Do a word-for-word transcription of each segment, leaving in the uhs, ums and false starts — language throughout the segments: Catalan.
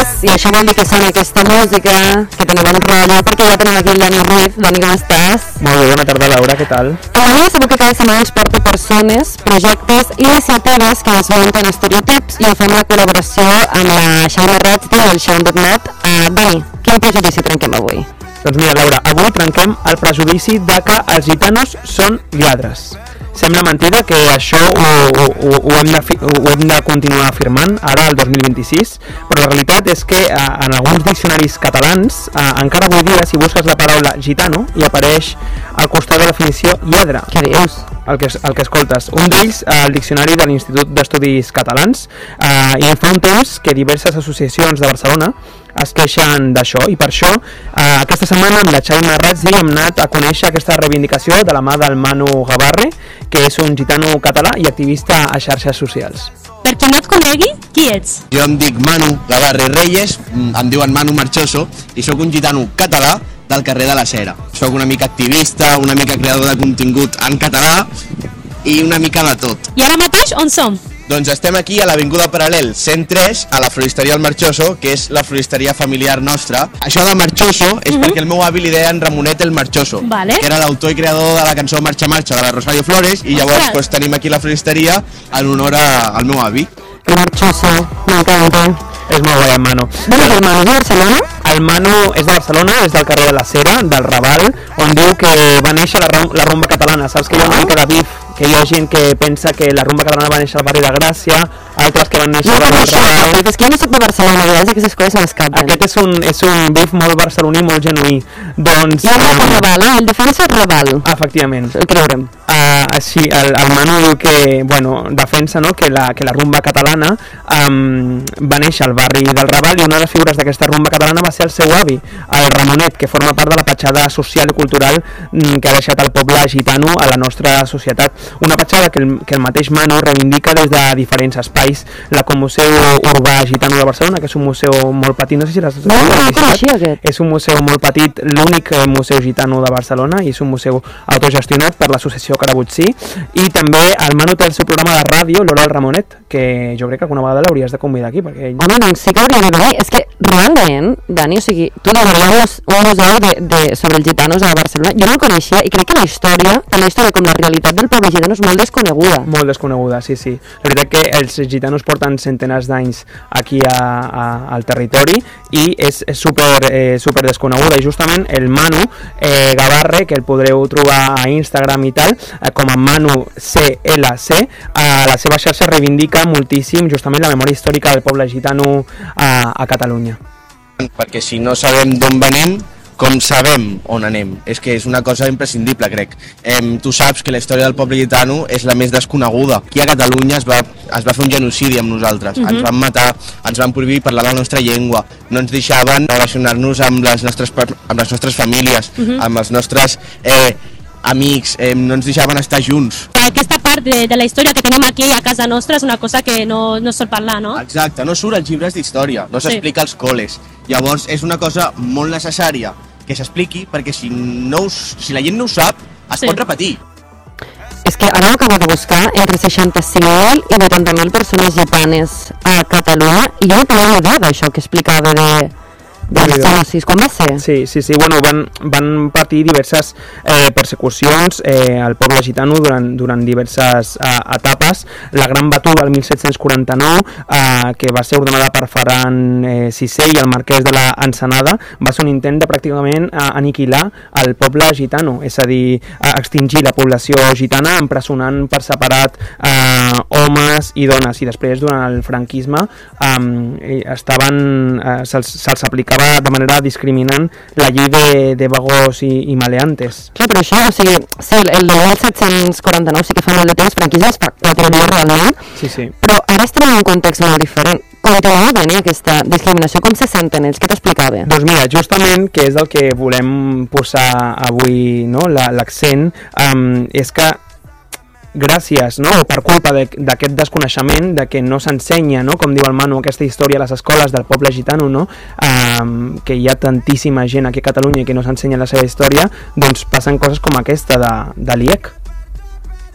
i això vol dir que sona aquesta música, que tenim un rotllo, perquè ja tenim aquí el Dani Ruiz. Dani, com estàs? Molt bé, bona tarda, Laura, què tal? El Dani sabeu que cada setmana ens porta persones, projectes i iniciatives que desmunten estereotips i ho fem la col·laboració amb la Xaina Ratzi del Xaun dot net. Uh, Dani, quin prejudici trenquem avui? Doncs mira, Laura, avui trenquem el prejudici de que els gitanos són lladres. Sembla mentida que això ho, ho, ho, hem de, ho hem de continuar afirmant ara, el dos mil vint-i-sis, però la realitat és que eh, en alguns diccionaris catalans, eh, encara avui dia, si busques la paraula gitano, hi apareix al costat de la definició lladre. Què dius? El que, el que escoltes. Un d'ells, el diccionari de l'Institut d'Estudis Catalans, eh, i fa un temps que diverses associacions de Barcelona es queixen d'això, i per això eh, aquesta setmana amb la Xaina Ratzi hem anat a conèixer aquesta reivindicació de la mà del Manu Gavarre, que és un gitano català i activista a xarxes socials. Per qui no et conegui, qui ets? Jo em dic Manu Gavarre Reyes, em diuen Manu Marchoso, i sóc un gitano català del carrer de la Cera. Sóc una mica activista, una mica creador de contingut en català i una mica de tot. I ara mateix on som? Doncs estem aquí a l'Avinguda Paral·lel cent tres, a la floristeria El Marchoso, que és la floristeria familiar nostra. Això de Marchoso és uh-huh. perquè el meu avi li deien Ramonet el Marchoso, vale. que era l'autor i creador de la cançó Marxa Marxa de la Rosario Flores, i llavors pues, tenim aquí la floristeria en honor a, al meu avi. El Marchoso, m'encanta. És molt guai, el Manu. Bueno, el Manu és de Barcelona? El Manu és de Barcelona, és del carrer de la Cera, del Raval, on diu que va néixer la, rum la rumba catalana. Saps que hi ha una mica de bif, que hi ha gent que pensa que la rumba catalana va néixer al barri de Gràcia, altres que van néixer no, al barri de Raval. És que jo no soc de Barcelona, a vegades aquestes coses se m'escapen. Aquest és un, és un bif molt barceloní, molt genuí. Doncs... Hi ha un um, Raval, eh? El defensa Raval. Efectivament. El creurem. Uh, sí, el, el Manu diu que, bueno, defensa, no?, que la, que la rumba catalana um, va néixer al barri del Raval, i una de les figures d'aquesta rumba catalana va ser el seu avi, el Ramonet, que forma part de la petjada social i cultural mm, que ha deixat el poble gitano a la nostra societat. Una petjada que el, que el mateix Manu reivindica des de diferents espais, la com Museu Urbà Gitano de Barcelona, que és un museu molt petit, no sé si l'has no, no, no coneixia aquest. És un museu molt petit, l'únic museu gitano de Barcelona, i és un museu autogestionat per l'associació Carabutsí, i també el Manu té el seu programa de ràdio, l'Hora del Ramonet, que jo crec que alguna vegada l'hauries de convidar aquí, perquè... Home, doncs sí que hauria de venir. És que realment, Dani, o sigui, tu n'hauries un museu de, de, sobre els gitanos a Barcelona, jo no el coneixia, i crec que la història, tant la història com la realitat del poble gitano és molt desconeguda. Molt desconeguda, sí, sí. La veritat que els gitanos porten centenars d'anys aquí a, a, al territori, i és, és super, eh, super desconeguda, i justament el Manu eh, Gavarre, que el podreu trobar a Instagram i tal, eh, com a Manu C L C, a la seva xarxa reivindica moltíssim justament la memòria històrica del poble gitano a, a Catalunya. Perquè si no sabem d'on venim, com sabem on anem? És que és una cosa imprescindible, crec. Eh, tu saps que la història del poble gitano és la més desconeguda. Aquí a Catalunya es va, es va fer un genocidi amb nosaltres. Uh-huh. Ens van matar, ens van prohibir parlar la nostra llengua, no ens deixaven relacionar-nos amb les nostres, amb les nostres famílies, uh-huh. amb els nostres... Eh, amics, eh, no ens deixaven estar junts. Aquesta part de, de la història que tenim aquí a casa nostra és una cosa que no, no sol parlar, no? Exacte, no surt als llibres d'història, no s'explica sí. als col·les. Llavors és una cosa molt necessària que s'expliqui, perquè si, no us, si la gent no ho sap, es sí. pot repetir. És que ara ho acabo de buscar, entre seixanta-cinc mil i vuitanta mil persones gitanes a Catalunya, i jo no tenia idea d'això que explicava de... dels genocis, com va ser? Sí, sí, sí, bueno, van, van patir diverses eh, persecucions eh, al poble gitano durant, durant diverses eh, etapes. La Gran Batuda el disset quaranta-nou, eh, que va ser ordenada per Ferran eh, sisè i el marquès de la Ensenada, va ser un intent de pràcticament eh, aniquilar el poble gitano, és a dir, eh, extingir la població gitana empresonant per separat eh, homes i dones, i després durant el franquisme eh, estaven, eh, se'ls se aplicava de manera discriminant la llei de, de vagos i, i maleantes. Clar, però això, o sigui, sí, el de disset quaranta-nou sí que fa molt de temps, franquisme es fa quatre dies realment, sí, sí. Però ara estem en un context molt diferent. Continua venint aquesta discriminació, com se senten ells? Què t'explicava? Doncs mira, justament, que és el que volem posar avui, no?, l'accent, um, és que gràcies, no?, o per culpa d'aquest desconeixement, de que no s'ensenya, no?, com diu el Manu, aquesta història a les escoles del poble gitano, no?, um, que hi ha tantíssima gent aquí a Catalunya que no s'ensenya la seva història, doncs passen coses com aquesta de, de l'I E C.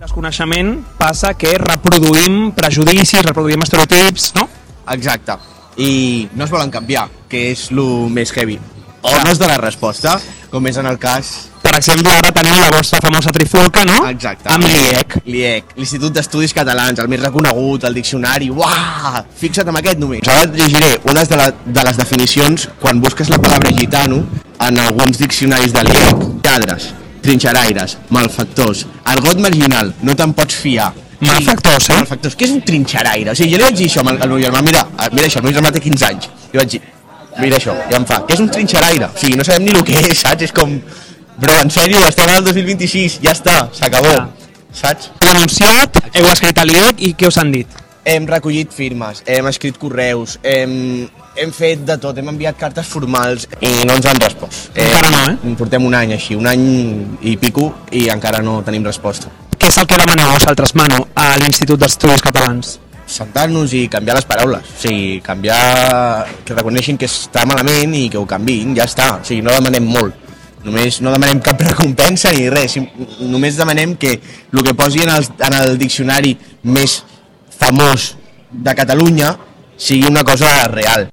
Desconeixement passa que reproduïm prejudicis, reproduïm estereotips, no? Exacte. i no es volen canviar, que és el més heavy. O no es dona resposta, com és en el cas... Per exemple, ara tenim la vostra famosa trifulca, no? Exacte. Amb l'I E C. L'I E C, l'Institut d'Estudis Catalans, el més reconegut, el diccionari, uah! Fixa't en aquest només. Ara et llegiré una de, la, de les definicions quan busques la paraula gitano en alguns diccionaris de l'I E C. Lladres, trinxeraires, malfactors, argot marginal, no te'n pots fiar. Malfactors, eh? Malfactors. Què és un trinxeraire? O sigui, jo li vaig dir això al meu germà, mira, mira això, el meu germà té quinze anys. Li vaig dir, mira això, i em fa, què és un trinxeraire? O sigui, no sabem ni el que és, saps? És com... Bro, en sèrio, estem al dos mil vint-i-sis, ja està, s'acabó, saps? Heu denunciat, heu escrit a l'I E C i què us han dit? Hem recollit firmes, hem escrit correus, hem, hem fet de tot, hem enviat cartes formals i no ens han respost. Encara no, eh? Portem un any així, un any i pico i encara no tenim resposta. Què és el que demaneu vosaltres, Manu, a l'Institut d'Estudis Catalans? Sentar-nos i canviar les paraules, o sigui, canviar, que reconeixin que està malament i que ho canviïn, ja està, o sigui, no demanem molt. Només no demanem cap recompensa ni res, només demanem que el que posi en el, en el diccionari més famós de Catalunya sigui una cosa real.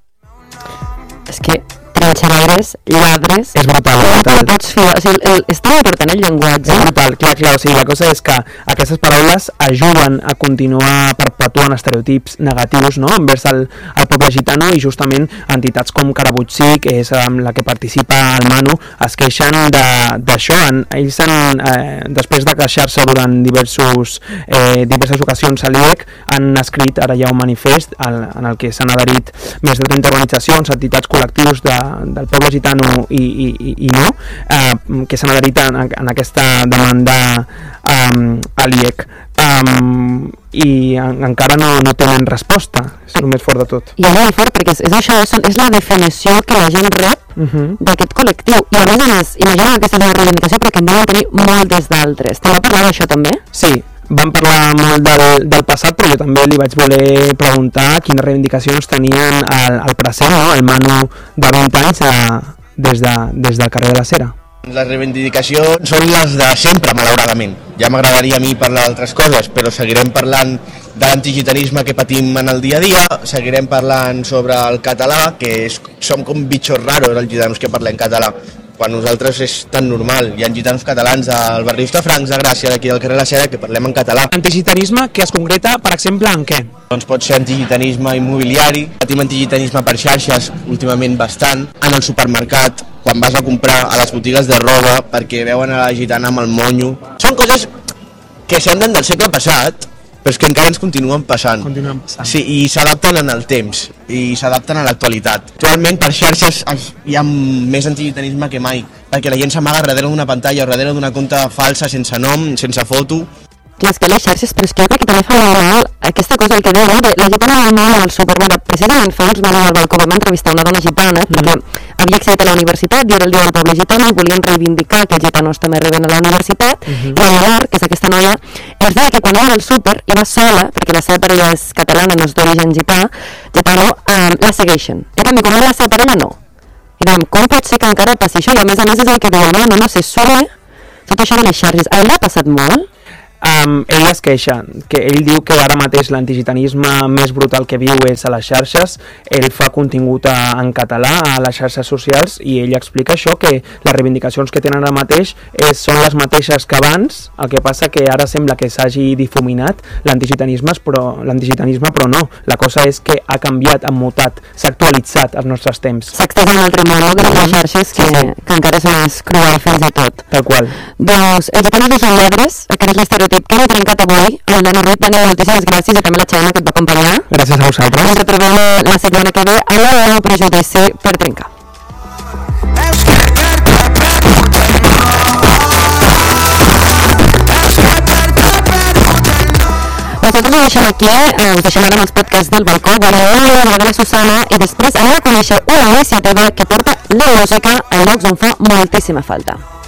És que trinxeraires, lladres... És brutal, brutal. No pots fiar, o sigui, el, està important el llenguatge. És brutal, clar, clar, o sigui, la cosa és que aquestes paraules ajuden a continuar perpetuant estereotips negatius, no?, envers el, el poble gitano, i justament entitats com Carabutxí, que és amb la que participa el Manu, es queixen d'això. Ells han, eh, després de queixar-se durant diversos, eh, diverses ocasions a l'I E C, han escrit, ara hi ha un manifest el, en el que s'han adherit més de trenta organitzacions, entitats, col·lectius de del poble gitano i, i, i no, eh, que s'han adherit en, en aquesta demanda um, a l'I E C, um, i en, encara no, no tenen resposta, és el més fort de tot. I és molt fort perquè és, és això, és, és la definició que la gent rep uh -huh. d'aquest col·lectiu, i a més a més, imagina que aquesta és una reivindicació perquè en deuen tenir moltes d'altres. Te va parlar d'això també? Sí, vam parlar molt del, del passat, però jo també li vaig voler preguntar quines reivindicacions tenien al, al present, no? El Manu de vint anys a, des, de, des del carrer de la Cera. Les reivindicacions són les de sempre, malauradament. Ja m'agradaria a mi parlar d'altres coses, però seguirem parlant de l'antigitanisme que patim en el dia a dia, seguirem parlant sobre el català, que és, som com bitxos raros els gitanos que parlem català. Quan nosaltres és tan normal. Hi ha gitanos catalans al barri Hostafrancs de Gràcia, d'aquí del carrer La Cera, que parlem en català. Antigitanisme que es concreta, per exemple, en què? Doncs pot ser antigitanisme immobiliari, patim antigitanisme per xarxes, últimament bastant, en el supermercat, quan vas a comprar a les botigues de roba perquè veuen a la gitana amb el monyo. Són coses que semblen del segle passat, però és que encara ens continuen passant. Continuen passant. Sí, i s'adapten en el temps, i s'adapten a l'actualitat. Actualment per xarxes hi ha més antigitanisme que mai, perquè la gent s'amaga darrere d'una pantalla o darrere d'una compta falsa, sense nom, sense foto. Clar, és que les xarxes, però és que jo crec que també fa molt mal aquesta cosa, el que deia, no? De la gitana del món al supermercat. Precisament fa uns mesos al balcó vam entrevistar una dona gitana, mm. perquè havia accedit a la universitat i era el dia del poble gitano i volien reivindicar que els gitanos també arriben a la universitat, mm -hmm. i la Leonor, que és aquesta noia, ens deia que quan anava al súper i va sola, perquè la seva parella és catalana, no és d'origen gità, gitano, um, la segueixen. I també quan era la seva parella, no. I dèiem, com pot ser que encara passi això? I a més a més és el que deia, no, no, no, se sube tot això de les xarxes. A ell l'ha passat molt? Um, ell es queixa, que ell diu que ara mateix l'antigitanisme més brutal que viu és a les xarxes. Ell fa contingut a, en català a les xarxes socials i ell explica això, que les reivindicacions que tenen ara mateix és, són les mateixes que abans, el que passa que ara sembla que s'hagi difuminat l'antigitanisme, però, l'antigitanisme, però no, la cosa és que ha canviat, ha mutat, s'ha actualitzat als nostres temps. S'ha extès un altre món, no?, que les xarxes que, que encara és més cruel fins i tot. Tal qual. Doncs els gitanos no són lladres, aquest és l'estereotip que hem trencat avui. El Dani Ruiz, Dani, moltíssimes gràcies, i també la Xaina que et va acompanyar. Gràcies a vosaltres. Ens trobem la setmana que ve a la nou prejudici per trencar. Nosaltres ho deixem aquí, eh, us deixem ara amb els podcasts del balcó. Bona nit, bona Susana, i després anem a conèixer una iniciativa que porta la música a llocs on fa moltíssima falta.